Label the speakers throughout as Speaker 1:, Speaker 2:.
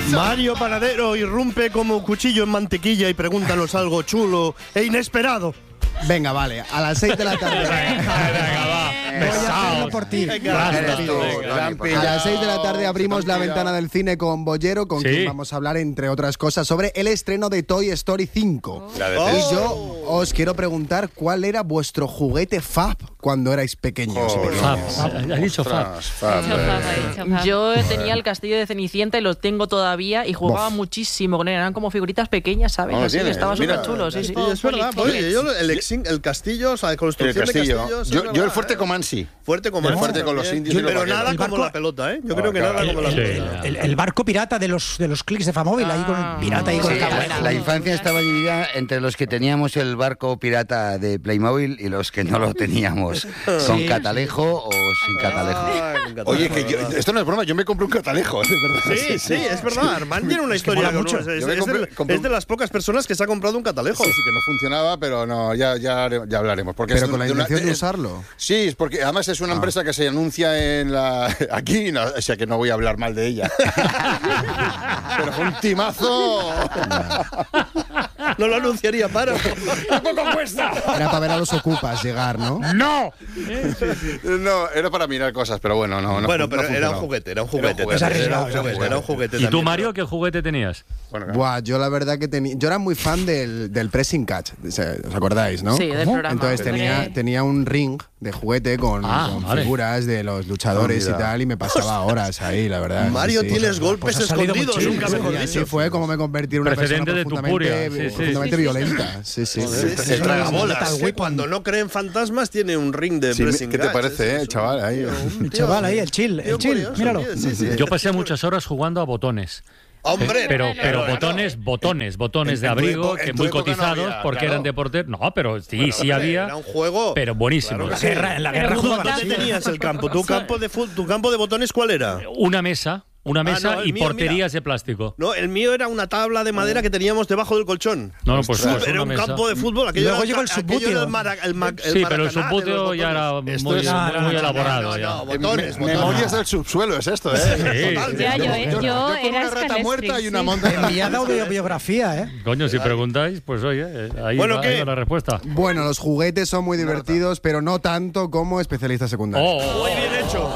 Speaker 1: Mario Panadero irrumpe como cuchillo en mantequilla y pregúntanos algo chulo e inesperado.
Speaker 2: Venga, vale, a las 6 de la tarde.
Speaker 3: Venga, va.
Speaker 2: Voy a hacerlo por ti. A las 6 de la tarde abrimos la ventana del cine con Bollero, con quien vamos a hablar, entre otras cosas, sobre el estreno de Toy Story 5. Y yo os quiero preguntar cuál era vuestro juguete fab cuando erais pequeños.
Speaker 3: ¿Has dicho fab?
Speaker 4: Yo tenía el castillo de Cenicienta y lo tengo todavía y jugaba muchísimo con él. Eran como figuritas pequeñas, ¿sabes? Así que estaba súper chulo. Sí,
Speaker 1: es verdad. Oye, yo el castillo, o sea, de construcción de castillos.
Speaker 5: Yo el fuerte Comansi.
Speaker 1: Fuerte con los indios. Pero nada como la pelota, ¿eh? Yo creo que nada como la pelota.
Speaker 6: El barco pirata de los clics de Famóvil, ahí con el pirata y con el cabo.
Speaker 7: La infancia estaba dividida entre los que teníamos el barco pirata de Playmobil y los que no lo teníamos, con catalejo o sin catalejo.
Speaker 5: Oye, que esto no es broma, yo me compré un catalejo, de verdad.
Speaker 1: Sí, es verdad. Armand tiene una historia mucho. Es de las pocas personas que se ha comprado un catalejo.
Speaker 5: Sí, que no funcionaba, pero no, ya hablaremos.
Speaker 2: Pero con la intención de usarlo.
Speaker 5: Sí, es porque además es una empresa que se anuncia aquí, o sea que no voy a hablar mal de ella. Pero fue un timazo.
Speaker 1: No lo anunciaría para.
Speaker 5: ¿Qué poco cuesta?
Speaker 2: Era para ver a los ocupas llegar, ¿no?
Speaker 5: ¡No! No, era para mirar cosas, pero bueno, no.
Speaker 1: Bueno, pero era un juguete. Era un juguete.
Speaker 3: ¿Y tú, Mario, qué juguete tenías?
Speaker 2: Buah, yo la verdad que yo era muy fan del pressing catch, ¿os acordáis, no?
Speaker 4: Sí, del programa.
Speaker 2: Entonces tenía un ring de juguete con figuras de los luchadores y tal, y me pasaba horas ahí, la verdad.
Speaker 1: Mario, tienes golpes escondidos, nunca mejor dicho.
Speaker 2: Así fue como me convertí en una persona profundamente violenta. Sí.
Speaker 1: El tragabolas, cuando no cree en fantasmas, tiene un ring de pressing catch.
Speaker 5: ¿Qué te parece, chaval?
Speaker 6: El chaval ahí, el chill, míralo.
Speaker 3: Yo pasé muchas horas jugando a botones.
Speaker 1: ¡Hombre!
Speaker 3: Pero botones de abrigo, que muy cotizados, porque eran de portero. No, pero sí había.
Speaker 1: Era un juego.
Speaker 3: Pero buenísimo.
Speaker 6: En la guerra
Speaker 1: ¿Dónde tenías el campo? ¿Tu campo de botones cuál era?
Speaker 3: Una mesa y porterías de plástico.
Speaker 1: No, el mío era una tabla de madera que teníamos debajo del colchón.
Speaker 3: No, pues
Speaker 1: era un campo de fútbol.
Speaker 6: Luego llegó el subbuteo.
Speaker 3: Sí, pero el subbuteo ya era muy elaborado.
Speaker 1: No, botones.
Speaker 5: Memorias del subsuelo es esto, ¿eh?
Speaker 3: Sí.
Speaker 8: Yo
Speaker 5: con una rata muerta y una montaña.
Speaker 6: Enviada autobiografía, ¿eh?
Speaker 3: Coño, si preguntáis, pues oye, ahí va la respuesta.
Speaker 2: Bueno, los juguetes son muy divertidos, pero no tanto como especialistas secundarios.
Speaker 1: Muy bien hecho.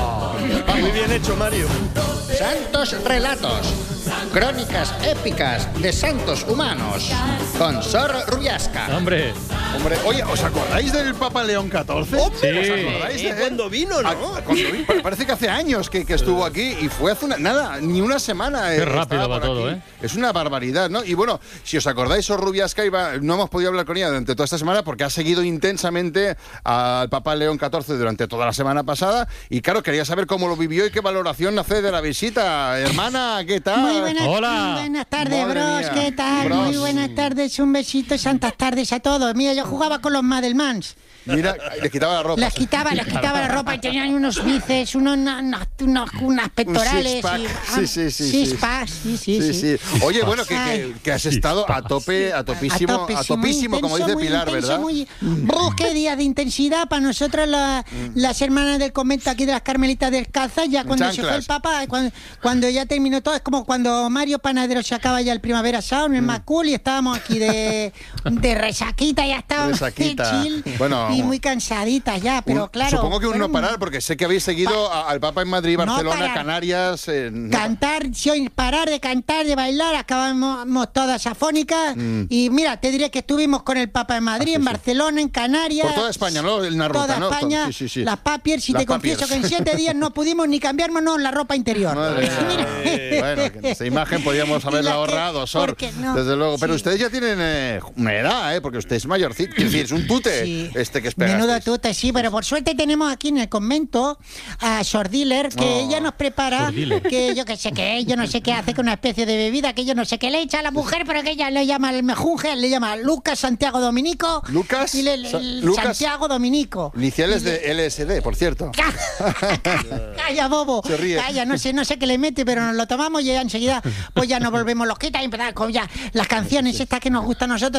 Speaker 1: Muy bien hecho, Mario.
Speaker 7: Santos relatos, crónicas épicas de santos humanos, con Sor Rubiasca.
Speaker 3: Hombre,
Speaker 5: oye, ¿os acordáis del Papa León XIV?
Speaker 1: Sí. ¿Os acordáis de cuando vino, no?
Speaker 5: Parece que hace años que estuvo aquí y fue hace ni una semana.
Speaker 3: Qué rápido va todo, ¿eh?
Speaker 5: Es una barbaridad, ¿no? Y bueno, si os acordáis, Sor Rubiasca no hemos podido hablar con ella durante toda esta semana porque ha seguido intensamente al Papa León XIV durante toda la semana pasada y claro, quería saber cómo lo vivió y qué valoración hace de la visita. Hermana, ¿qué tal?
Speaker 8: Muy buenas,
Speaker 3: Hola.
Speaker 8: Buenas tardes,
Speaker 5: Madre
Speaker 8: bros,
Speaker 5: mía.
Speaker 8: ¿qué tal?
Speaker 5: Bros.
Speaker 8: Muy buenas tardes, un besito, santas tardes a todos. Mira, yo jugaba con los Madelmans.
Speaker 5: Mira, les quitaba la ropa.
Speaker 8: Les quitaba la ropa y tenían unos bíceps, unas pectorales.
Speaker 5: Six packs.
Speaker 8: Sí.
Speaker 5: Oye, bueno, que has estado a topísimo, como dice Pilar, ¿verdad?
Speaker 8: Qué día de intensidad para nosotros las hermanas del convento aquí de las Carmelitas Descalzas, ya cuando se fue el Papa, cuando ya terminó todo, es como cuando Mario Panadero se acaba ya el Primavera Sound, el Macul, y estábamos aquí de resaquita, ya estábamos chill.
Speaker 5: Bueno,
Speaker 8: y muy cansaditas ya, pero claro.
Speaker 5: Supongo que un no parar, porque sé que habéis seguido al Papa en Madrid, Barcelona,
Speaker 8: no
Speaker 5: Canarias.
Speaker 8: Cantar, sin parar de cantar, de bailar, acabamos todas afónicas. Y mira, te diré que estuvimos con el Papa en Madrid, en Barcelona, en Canarias.
Speaker 5: Por toda España, ¿no? En la ruta,
Speaker 8: toda
Speaker 5: ¿no?
Speaker 8: España, las papiers, y te confieso que en 7 días no pudimos ni cambiarnos la ropa interior.
Speaker 5: Madre mía. Bueno, que esa imagen podíamos haberla ahorrado, Sor.
Speaker 8: No,
Speaker 5: desde luego. Pero ustedes ya tienen una edad, porque usted es mayorcito. Es decir, es un tute que espera.
Speaker 8: Menudo tute, sí, pero por suerte tenemos aquí en el convento a Sor Diller, que ella nos prepara, que yo que sé qué es, yo no sé qué hace con una especie de bebida, que yo no sé qué le echa a la mujer, pero que ella le llama el mejunje, le llama Lucas Santiago Dominico.
Speaker 5: Lucas
Speaker 8: y
Speaker 5: Lucas
Speaker 8: Santiago Dominico.
Speaker 5: Iniciales de LSD, por cierto.
Speaker 8: Calla, bobo.
Speaker 5: Se ríe.
Speaker 8: Calla, no sé qué le mete, pero nos lo tomamos y ya enseguida pues ya nos volvemos loquitas y empezamos con ya las canciones estas que nos gustan a nosotros.